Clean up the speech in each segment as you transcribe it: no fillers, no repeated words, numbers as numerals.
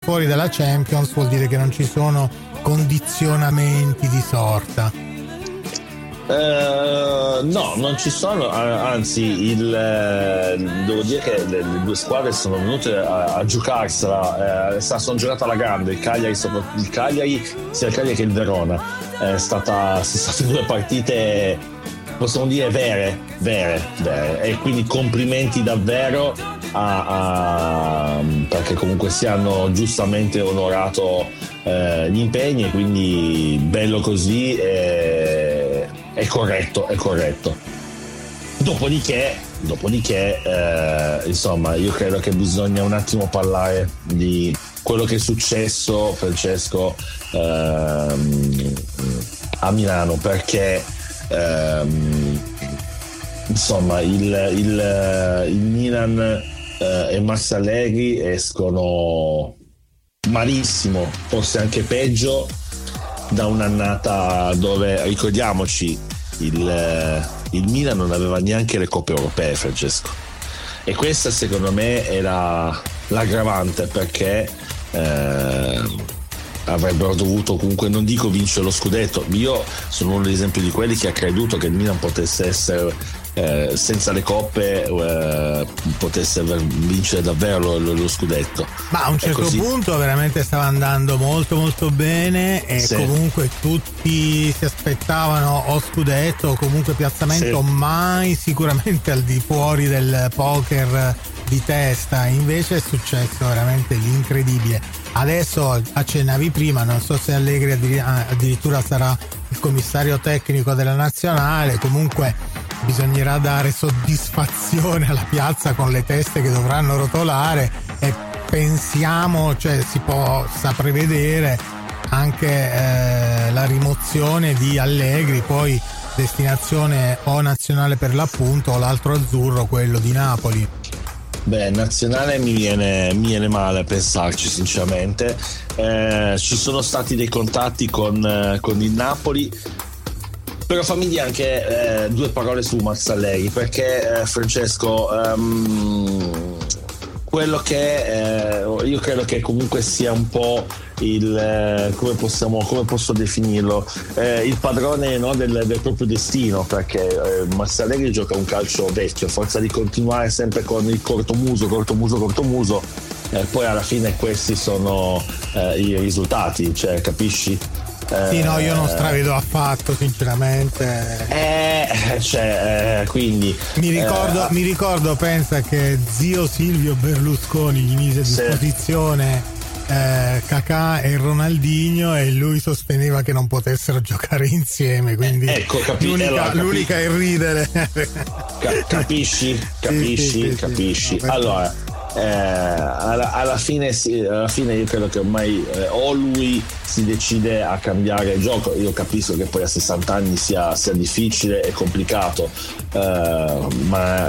fuori dalla Champions vuol dire che non ci sono condizionamenti di sorta. No, non ci sono, anzi devo dire che le due squadre sono venute a giocarsela, sono giocate alla grande. Il Cagliari sia il Cagliari che il Verona, sono state due partite, possiamo dire, vere, e quindi complimenti davvero perché comunque si hanno giustamente onorato gli impegni, e quindi bello così. È corretto. Dopodiché insomma, io credo che bisogna un attimo parlare di quello che è successo, Francesco, a Milano, perché insomma il Milan e Max Allegri escono malissimo, forse anche peggio, da un'annata dove, ricordiamoci, il Milan non aveva neanche le coppe europee, Francesco, e questa secondo me era l'aggravante, perché avrebbero dovuto comunque, non dico vincere lo scudetto, io sono uno degli esempi di quelli che ha creduto che il Milan potesse essere senza le coppe potesse vincere davvero lo scudetto, ma a un certo punto veramente stava andando molto molto bene, e sì, comunque tutti si aspettavano o scudetto o comunque piazzamento, sì, mai sicuramente al di fuori del poker di testa. Invece è successo veramente l'incredibile. Adesso accennavi prima, non so se Allegri addirittura sarà il commissario tecnico della nazionale, comunque bisognerà dare soddisfazione alla piazza con le teste che dovranno rotolare, e pensiamo, cioè si possa prevedere anche la rimozione di Allegri, poi destinazione o nazionale per l'appunto o l'altro azzurro, quello di Napoli. Beh, nazionale mi viene male a pensarci, sinceramente. Ci sono stati dei contatti con il Napoli, però fammi dire anche due parole su Max Allegri, perché Francesco, quello che io credo che comunque sia un po' come posso definirlo, il padrone, no, del proprio destino, perché Max Allegri gioca un calcio vecchio, a forza di continuare sempre con il cortomuso, poi alla fine questi sono i risultati, cioè, capisci? Sì, no, io non stravedo affatto, sinceramente. Quindi mi ricordo, pensa che zio Silvio Berlusconi gli mise a disposizione Kakà e Ronaldinho, e lui sosteneva che non potessero giocare insieme, quindi ecco, l'unica è ridere. Capisci? Sì. Allora, alla fine io credo che ormai o lui si decide a cambiare il gioco. Io capisco che poi a 60 anni sia difficile e complicato, ma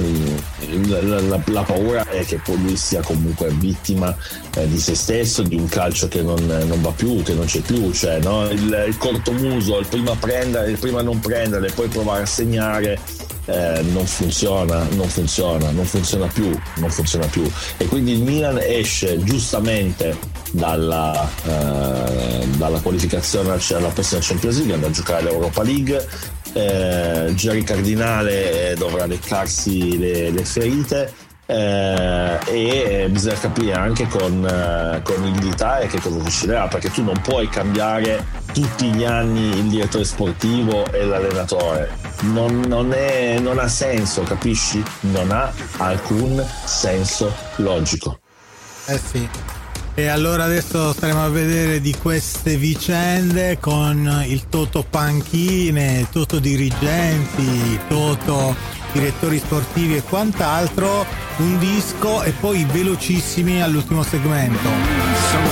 la paura è che poi lui sia comunque vittima di se stesso, di un calcio che non va più, che non c'è più, cioè, no? Il cortomuso, il prima prendere, il prima non prendere, poi provare a segnare, non funziona più, e quindi il Milan esce giustamente dalla qualificazione alla prossima Champions League, andrà a giocare l'Europa League. Jerry Cardinale dovrà leccarsi le ferite, e bisogna capire anche con l'Inghilterra che cosa succederà, perché tu non puoi cambiare tutti gli anni il direttore sportivo e l'allenatore, non ha senso, capisci? Non ha alcun senso logico. Sì. E allora adesso staremo a vedere di queste vicende con il Toto panchine, Toto dirigenti, Toto direttori sportivi e quant'altro, un disco e poi velocissimi all'ultimo segmento.